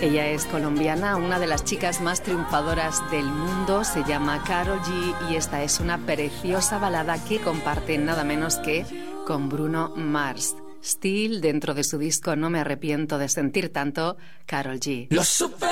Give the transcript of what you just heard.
Ella es colombiana, una de las chicas más triunfadoras del mundo, se llama Karol G y esta es una preciosa balada que comparte nada menos que con Bruno Mars. Still, dentro de su disco No me arrepiento de sentir tanto, Karol G. Lo supe